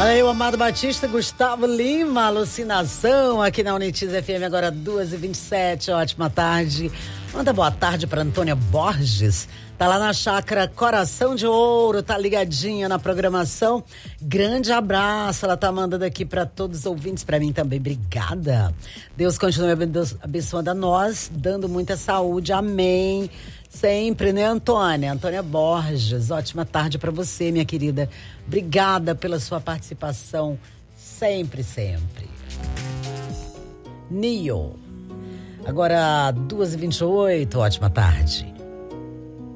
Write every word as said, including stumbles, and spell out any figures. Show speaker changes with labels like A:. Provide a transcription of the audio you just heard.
A: Olha aí o Amado Batista, Gustavo Lima, Alucinação, aqui na Unitiz F M, agora duas e vinte e sete, ótima tarde. Manda boa tarde para Antônia Borges, tá lá na chácara Coração de Ouro, tá ligadinha na programação. Grande abraço, ela tá mandando aqui para todos os ouvintes, para mim também, obrigada. Deus continue abençoando a nós, dando muita saúde, amém. Sempre, né, Antônia? Antônia Borges, ótima tarde para você, minha querida. Obrigada pela sua participação, sempre, sempre. Nio. Agora, duas e vinte e oito, ótima tarde.